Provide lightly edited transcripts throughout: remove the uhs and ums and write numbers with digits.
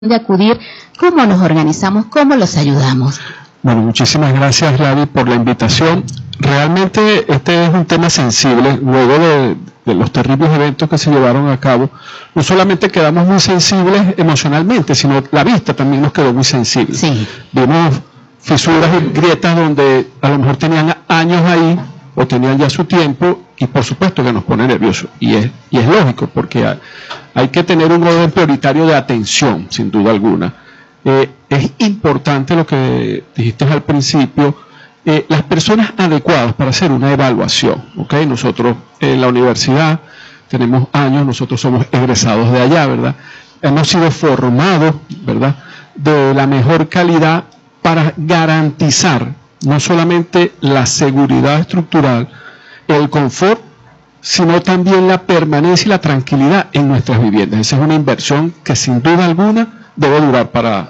de acudir, cómo nos organizamos, cómo los ayudamos. Bueno, muchísimas gracias, Ravi, por la invitación. Realmente este es un tema sensible. Luego de los terribles eventos que se llevaron a cabo, no solamente quedamos muy sensibles emocionalmente, sino la vista también nos quedó muy sensible. Sí. Vimos fisuras y grietas donde a lo mejor tenían años ahí o tenían ya su tiempo, y por supuesto que nos pone nerviosos. Y es lógico, porque hay que tener un orden prioritario de atención, sin duda alguna. Es importante lo que dijiste al principio, las personas adecuadas para hacer una evaluación, ¿okay? Nosotros en la universidad tenemos años, nosotros somos egresados de allá, ¿verdad? Hemos sido formados, ¿verdad?, de la mejor calidad para garantizar no solamente la seguridad estructural, el confort, sino también la permanencia y la tranquilidad en nuestras viviendas. Esa es una inversión que sin duda alguna debe durar para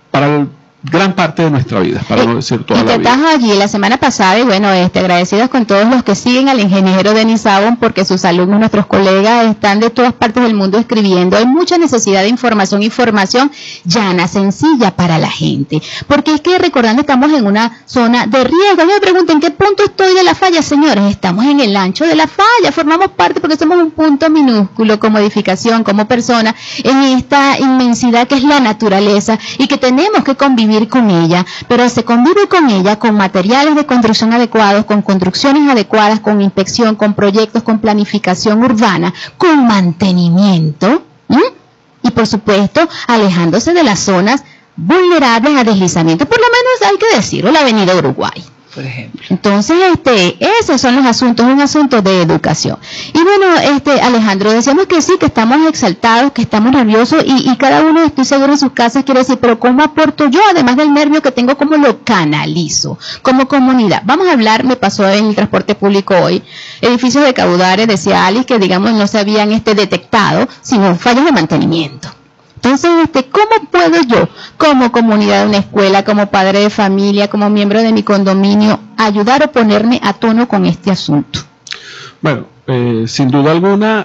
gran parte de nuestra vida, para no decir toda la vida. Y te estás allí la semana pasada y bueno, agradecidos con todos los que siguen al ingeniero Denis Sabon, porque sus alumnos, nuestros colegas, están de todas partes del mundo escribiendo. Hay mucha necesidad de información llana, sencilla para la gente. Porque es que recordando, estamos en una zona de riesgo. Yo me pregunto, ¿en qué punto estoy de la falla, señores? Estamos en el ancho de la falla, formamos parte porque somos un punto minúsculo como edificación, como persona, en esta inmensidad que es la naturaleza y que tenemos que convivir con ella, pero se convive con ella con materiales de construcción adecuados, con construcciones adecuadas, con inspección, con proyectos, con planificación urbana, con mantenimiento, y por supuesto alejándose de las zonas vulnerables a deslizamiento. Por lo menos hay que decirlo, la avenida Uruguay, por ejemplo. Entonces, esos son los asuntos, un asunto de educación. Y bueno, Alejandro, decíamos que sí, que estamos exaltados, que estamos nerviosos, y cada uno, estoy seguro, en sus casas quiere decir, pero ¿cómo aporto yo? Además del nervio que tengo, ¿cómo lo canalizo como comunidad? Vamos a hablar, me pasó en el transporte público hoy, edificios de caudales, decía Alice, que digamos no se habían detectado, sino fallos de mantenimiento. Entonces, ¿cómo puedo yo, como comunidad de una escuela, como padre de familia, como miembro de mi condominio, ayudar o ponerme a tono con este asunto? Bueno, sin duda alguna,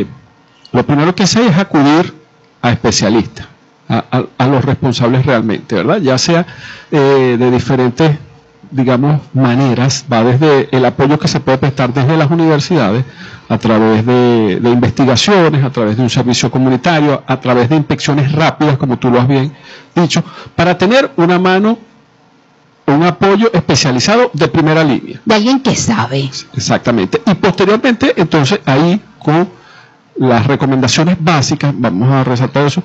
lo primero que hacer es acudir a especialistas, a los responsables realmente, ¿verdad? Ya sea de diferentes, digamos, maneras, va desde el apoyo que se puede prestar desde las universidades, a través de investigaciones, a través de un servicio comunitario, a través de inspecciones rápidas, como tú lo has bien dicho, para tener una mano, un apoyo especializado de primera línea. De alguien que sabe. Exactamente. Y posteriormente, entonces, ahí con las recomendaciones básicas, vamos a resaltar eso,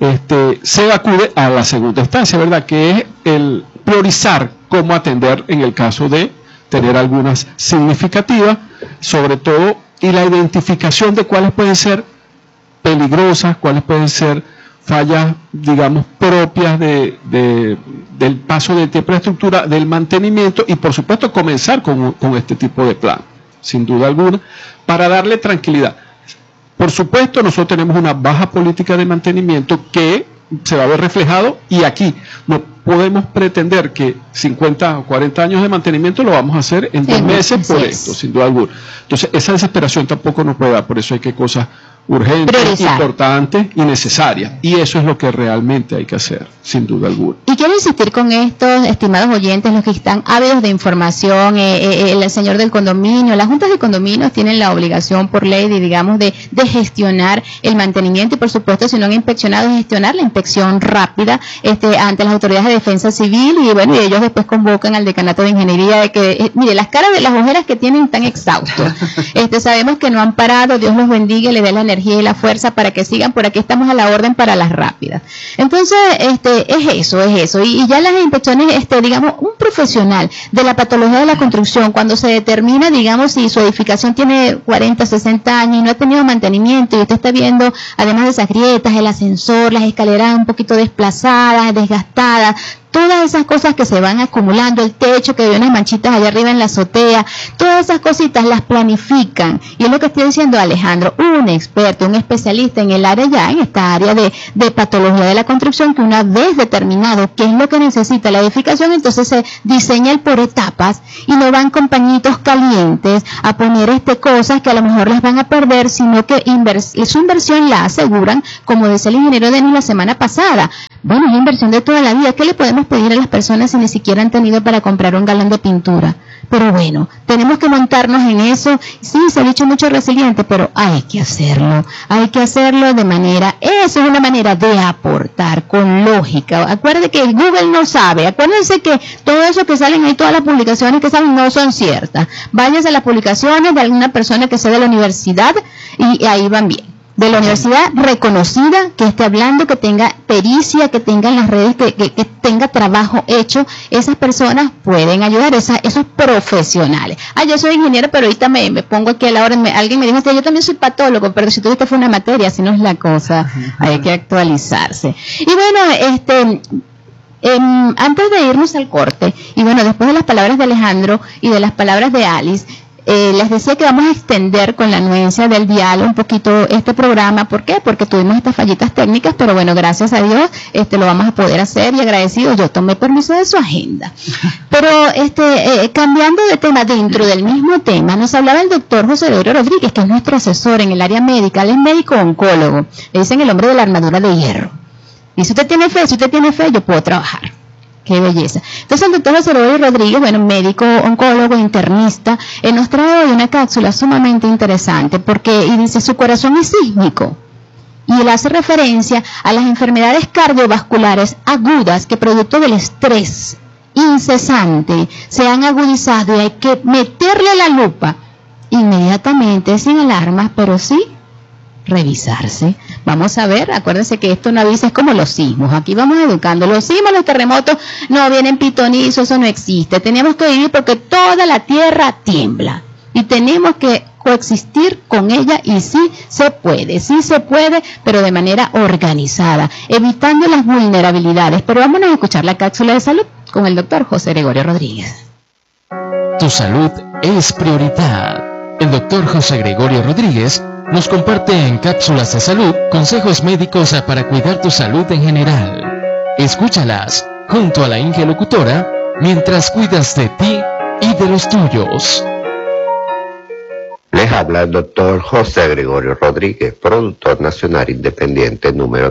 se acude a la segunda instancia, ¿verdad?, que es el priorizar cómo atender en el caso de tener algunas significativas, sobre todo, y la identificación de cuáles pueden ser peligrosas, cuáles pueden ser fallas, digamos, propias del paso de infraestructura, del mantenimiento, y por supuesto comenzar con este tipo de plan, sin duda alguna, para darle tranquilidad. Por supuesto, nosotros tenemos una baja política de mantenimiento que se va a ver reflejado, y aquí no podemos pretender que 50 o 40 años de mantenimiento lo vamos a hacer en 2 meses por esto, sin duda alguna. Entonces, esa desesperación tampoco nos puede dar, por eso hay que cosas urgentes, importantes y necesarias, y eso es lo que realmente hay que hacer, sin duda alguna. Y quiero insistir con estos, estimados oyentes, los que están ávidos de información, el señor del condominio, las juntas de condominios tienen la obligación por ley, digamos, de gestionar el mantenimiento, y por supuesto, si no han inspeccionado, gestionar la inspección rápida ante las autoridades de defensa civil, y bueno, y ellos después convocan al decanato de ingeniería de que, mire, las caras de las ojeras que tienen están exhaustos. Sabemos que no han parado, Dios los bendiga y les dé la energía y la fuerza para que sigan. Por aquí estamos a la orden para las rápidas. Entonces, es eso. Y ya las inspecciones, digamos, un profesional de la patología de la construcción, cuando se determina, digamos, si su edificación tiene 40, 60 años y no ha tenido mantenimiento, y usted está viendo, además de esas grietas, el ascensor, las escaleras un poquito desplazadas, desgastadas, todas esas cosas que se van acumulando, el techo que ve unas manchitas allá arriba en la azotea, todas esas cositas las planifican. Y es lo que estoy diciendo, Alejandro, un experto, un especialista en el área ya, en esta área de patología de la construcción, que una vez determinado qué es lo que necesita la edificación, entonces se diseña el por etapas y no van con pañitos calientes a poner cosas que a lo mejor las van a perder, sino que su inversión la aseguran, como dice el ingeniero Denis la semana pasada. Bueno, es la inversión de toda la vida. ¿Qué le podemos pedir a las personas si ni siquiera han tenido para comprar un galón de pintura? Pero bueno, tenemos que montarnos en eso. Sí, se ha dicho mucho resiliente, pero hay que hacerlo de manera, eso es una manera de aportar con lógica. Acuérdense que el Google no sabe, acuérdense que todo eso que salen ahí, todas las publicaciones que salen no son ciertas. Váyanse a las publicaciones de alguna persona que sea de la universidad y ahí van bien. De la universidad reconocida, que esté hablando, que tenga pericia, que tenga en las redes, que tenga trabajo hecho, esas personas pueden ayudar, esos profesionales. Yo soy ingeniero, pero ahorita me pongo aquí a la hora, alguien me dijo, yo también soy patólogo, pero si tuviste fue una materia, así no es la cosa, hay que actualizarse. Y bueno, antes de irnos al corte, y bueno, después de las palabras de Alejandro y de las palabras de Alice, les decía que vamos a extender con la anuencia del diálogo un poquito este programa. ¿Por qué? Porque tuvimos estas fallitas técnicas, pero bueno, gracias a Dios lo vamos a poder hacer, y agradecido, yo tomé permiso de su agenda. Pero cambiando de tema, dentro del mismo tema, nos hablaba el doctor José Gregorio Rodríguez, que es nuestro asesor en el área médica. Él es médico oncólogo, le dicen el hombre de la armadura de hierro. Y si usted tiene fe, yo puedo trabajar. Qué belleza. Entonces el doctor José Gregorio Rodríguez, bueno, médico, oncólogo, internista, nos trae hoy una cápsula sumamente interesante, porque y dice, su corazón es sísmico. Y él hace referencia a las enfermedades cardiovasculares agudas que producto del estrés incesante se han agudizado, y hay que meterle la lupa inmediatamente, sin alarmas, pero sí revisarse. Vamos a ver, acuérdense que esto no avisa, es como los sismos, aquí vamos educando, los sismos, los terremotos no vienen pitonizos, eso no existe, tenemos que vivir porque toda la tierra tiembla y tenemos que coexistir con ella, y sí se puede, pero de manera organizada, evitando las vulnerabilidades. Pero vámonos a escuchar la cápsula de salud con el doctor José Gregorio Rodríguez. Tu salud es prioridad. El doctor José Gregorio Rodríguez nos comparte en Cápsulas de Salud consejos médicos para cuidar tu salud en general. Escúchalas junto a la Inge locutora mientras cuidas de ti y de los tuyos. Les habla el doctor José Gregorio Rodríguez, productor nacional independiente número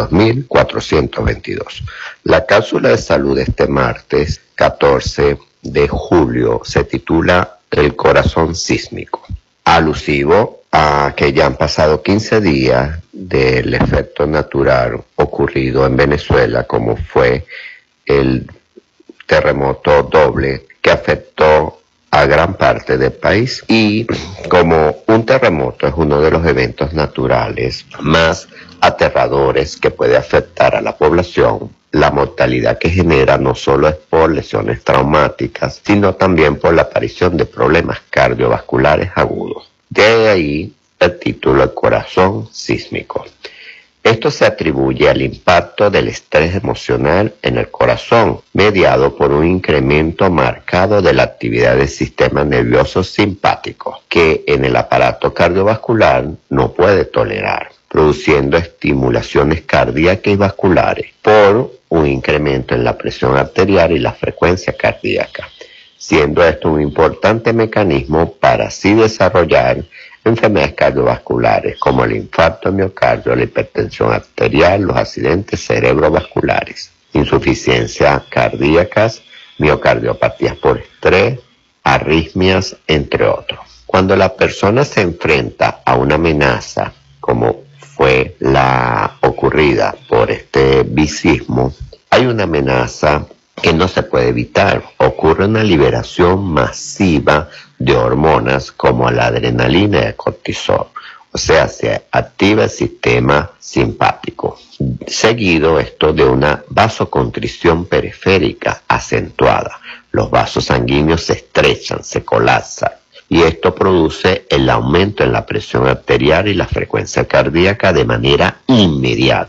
32.422. La cápsula de salud de este martes 14 de julio se titula El corazón sísmico, alusivo a que ya han pasado 15 días del efecto natural ocurrido en Venezuela, como fue el terremoto doble que afectó a gran parte del país. Y como un terremoto es uno de los eventos naturales más aterradores que puede afectar a la población, la mortalidad que genera no solo es por lesiones traumáticas, sino también por la aparición de problemas cardiovasculares agudos. De ahí el título El corazón sísmico. Esto se atribuye al impacto del estrés emocional en el corazón, mediado por un incremento marcado de la actividad del sistema nervioso simpático, que en el aparato cardiovascular no puede tolerar, produciendo estimulaciones cardíacas y vasculares por un incremento en la presión arterial y la frecuencia cardíaca, siendo esto un importante mecanismo para así desarrollar enfermedades cardiovasculares como el infarto de miocardio, la hipertensión arterial, los accidentes cerebrovasculares, insuficiencias cardíacas, miocardiopatías por estrés, arritmias, entre otros. Cuando la persona se enfrenta a una amenaza como fue la ocurrida por este sismo, hay una amenaza que no se puede evitar. Ocurre una liberación masiva de hormonas como la adrenalina y el cortisol. O sea, se activa el sistema simpático. Seguido esto de una vasoconstricción periférica acentuada. Los vasos sanguíneos se estrechan, se colapsan. Y esto produce el aumento en la presión arterial y la frecuencia cardíaca de manera inmediata.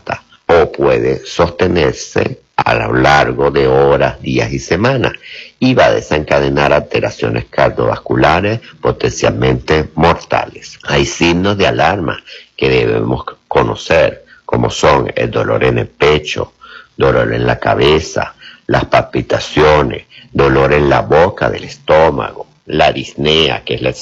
o puede sostenerse a lo largo de horas, días y semanas y va a desencadenar alteraciones cardiovasculares potencialmente mortales. Hay signos de alarma que debemos conocer, como son el dolor en el pecho, dolor en la cabeza, las palpitaciones, dolor en la boca del estómago, la disnea, que es la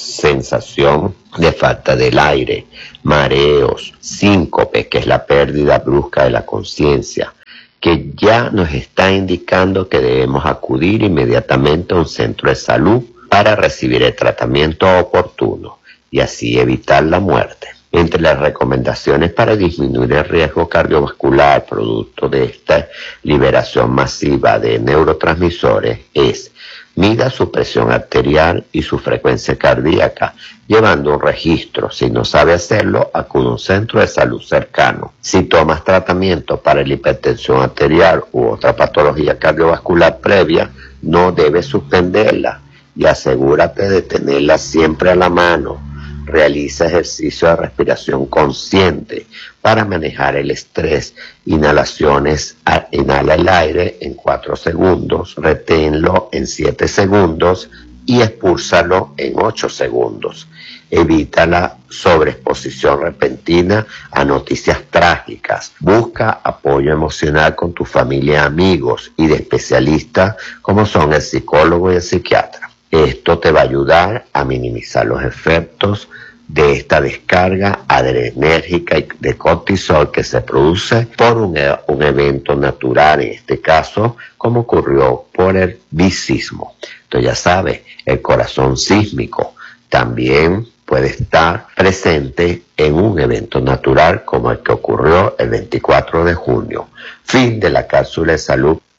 sensación de falta del aire, mareos, síncope, que es la pérdida brusca de la conciencia, que ya nos está indicando que debemos acudir inmediatamente a un centro de salud para recibir el tratamiento oportuno y así evitar la muerte. Entre las recomendaciones para disminuir el riesgo cardiovascular producto de esta liberación masiva de neurotransmisores es: mida su presión arterial y su frecuencia cardíaca, llevando un registro. Si no sabe hacerlo, acude a un centro de salud cercano. Si tomas tratamiento para la hipertensión arterial u otra patología cardiovascular previa, no debes suspenderla y asegúrate de tenerla siempre a la mano. Realiza ejercicio de respiración consciente para manejar el estrés. Inhalaciones: inhala el aire en 4 segundos, reténlo en 7 segundos y expúlsalo en 8 segundos. Evita la sobreexposición repentina a noticias trágicas. Busca apoyo emocional con tu familia y amigos y de especialistas como son el psicólogo y el psiquiatra. Esto te va a ayudar a minimizar los efectos de esta descarga adrenérgica y de cortisol que se produce por un evento natural, en este caso, como ocurrió por el bicismo. Entonces ya sabes, el corazón sísmico también puede estar presente en un evento natural como el que ocurrió el 24 de junio. Fin de la cápsula de salud.